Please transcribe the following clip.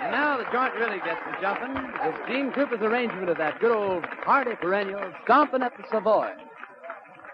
And now the joint really gets to jumping. It's Gene Cooper's arrangement of that good old hearty perennial, Stompin' at the Savoy.